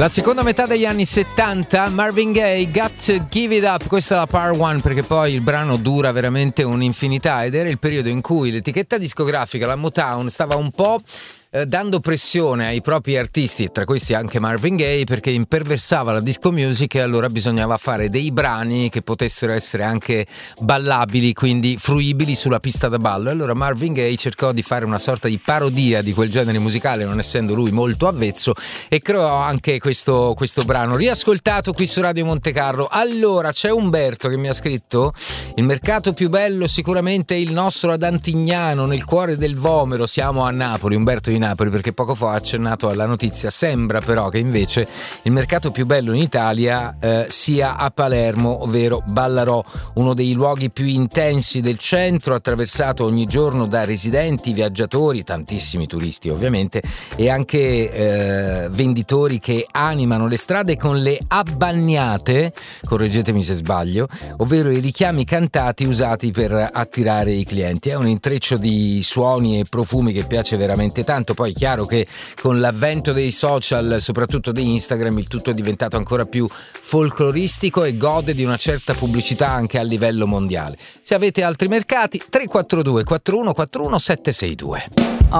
La seconda metà degli anni 70, Marvin Gaye, Got to Give It Up, questa è la part one perché poi il brano dura veramente un'infinità ed era il periodo in cui l'etichetta discografica, la Motown, stava un po' dando pressione ai propri artisti, tra questi anche Marvin Gaye, perché imperversava la disco music e allora bisognava fare dei brani che potessero essere anche ballabili, quindi fruibili sulla pista da ballo. E allora Marvin Gaye cercò di fare una sorta di parodia di quel genere musicale, non essendo lui molto avvezzo, e creò anche questo brano riascoltato qui su Radio Montecarlo. Allora c'è Umberto che mi ha scritto: il mercato più bello sicuramente è il nostro ad Antignano, nel cuore del Vomero. Siamo a Napoli, Umberto di Napoli, perché poco fa ho accennato alla notizia. Sembra però che invece il mercato più bello in Italia sia a Palermo, ovvero Ballarò, uno dei luoghi più intensi del centro, attraversato ogni giorno da residenti, viaggiatori, tantissimi turisti ovviamente, e anche venditori che animano le strade con le abbagnate, correggetemi se sbaglio, ovvero i richiami cantati usati per attirare i clienti. È un intreccio di suoni e profumi che piace veramente tanto. Poi è chiaro che con l'avvento dei social, soprattutto di Instagram, il tutto è diventato ancora più folcloristico e gode di una certa pubblicità anche a livello mondiale. Se avete altri mercati, 342 4141 762.